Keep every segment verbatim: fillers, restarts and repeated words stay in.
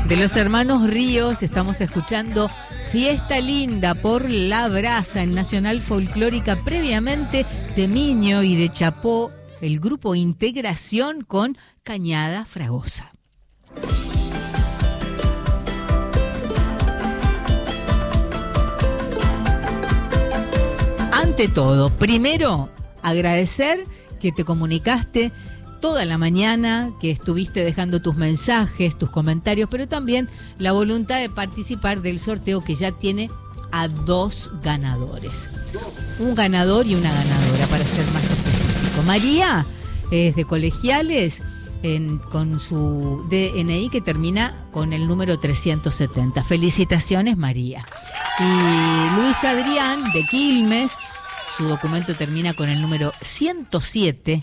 De los hermanos Ríos estamos escuchando Fiesta Linda por La Brasa en Nacional Folclórica, previamente de Miño y de Chapó, el grupo Integración con Cañada Fragosa. Ante todo, primero, agradecer que te comunicaste toda la mañana, que estuviste dejando tus mensajes, tus comentarios, pero también la voluntad de participar del sorteo que ya tiene a dos ganadores. Un ganador y una ganadora, para ser más específico. María es de Colegiales, en, con su D N I que termina con el número trescientos setenta. Felicitaciones, María. Y Luis Adrián, de Quilmes, su documento termina con el número ciento siete,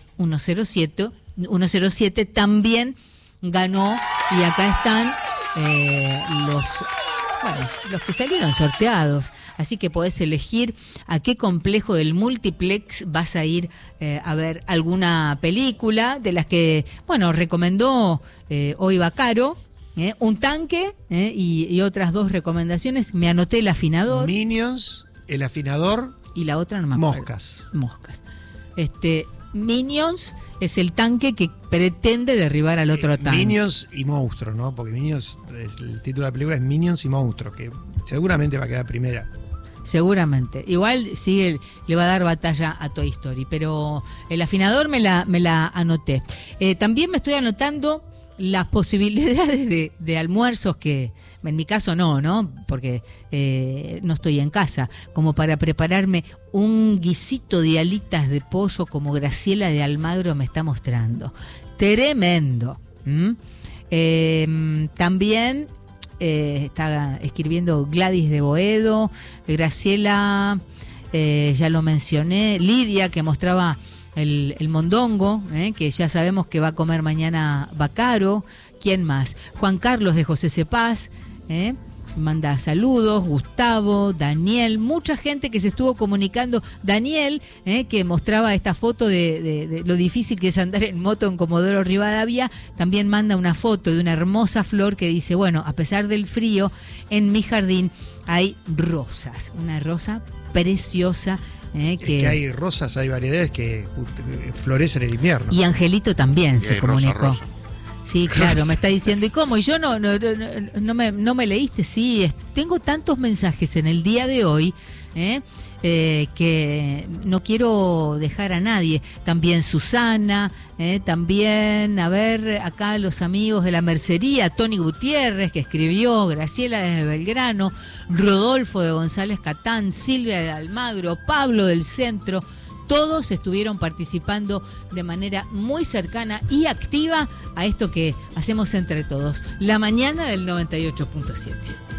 ciento siete, también ganó, y acá están eh, los, bueno, los que salieron sorteados, así que podés elegir a qué complejo del multiplex vas a ir eh, a ver alguna película de las que, bueno, recomendó eh, hoy Bacaro, eh, un tanque eh, y, y otras dos recomendaciones. Me anoté El Afinador. Minions, El Afinador y la otra no me acuerdo. Moscas. Moscas. Este, Minions es el tanque que pretende derribar al otro tanque. Minions y Monstruos, ¿no? Porque Minions, el título de la película es Minions y Monstruos, que seguramente va a quedar primera. Seguramente. Igual sí le va a dar batalla a Toy Story, pero El Afinador me la, me la anoté. Eh, también me estoy anotando las posibilidades de, de almuerzos que, en mi caso no, ¿no? Porque eh, no estoy en casa, como para prepararme un guisito de alitas de pollo como Graciela de Almagro me está mostrando. Tremendo. ¿Mm? Eh, también eh, está escribiendo Gladys de Boedo, Graciela, eh, ya lo mencioné, Lidia, que mostraba El, el mondongo, eh, que ya sabemos que va a comer mañana Bacaro. ¿Quién más? Juan Carlos de José Cepaz, eh, manda saludos. Gustavo, Daniel, mucha gente que se estuvo comunicando. Daniel, eh, que mostraba esta foto de, de, de lo difícil que es andar en moto en Comodoro Rivadavia, también manda una foto de una hermosa flor que dice, bueno, a pesar del frío, en mi jardín hay rosas, una rosa preciosa. Eh, que, es que hay rosas, hay variedades que florecen en el invierno. Y Angelito también y se comunicó. Rosa, rosa. Sí, claro, rosa. Me está diciendo, ¿y cómo? Y yo no, no, no, no, me, no me leíste. Sí, es, tengo tantos mensajes en el día de hoy, eh, eh, que no quiero dejar a nadie. También Susana, eh, también, a ver, acá los amigos de la mercería, Tony Gutiérrez, que escribió, Graciela desde Belgrano, Rodolfo de González Catán, Silvia de Almagro, Pablo del Centro, todos estuvieron participando de manera muy cercana y activa a esto que hacemos entre todos, la mañana del noventa y ocho punto siete.